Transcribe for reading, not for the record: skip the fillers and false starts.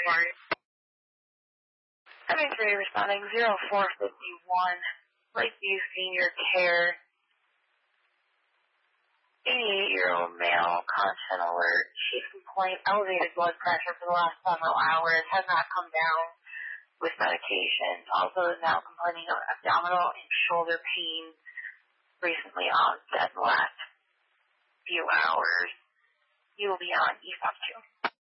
73 responding 0451, Lakeview Senior Care. 88-year-old male, constant alert. Chief complaint, elevated blood pressure for the last several hours, has not come down with medication. Also is now complaining of abdominal and shoulder pain recently onset in the last few hours. He will be on ESOP 2.